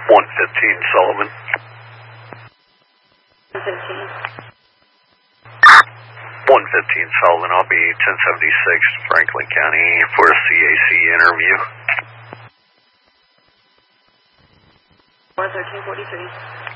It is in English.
115 Sullivan. 115. 115 Sullivan, I'll be 1076 Franklin County for a CAC interview. 1343.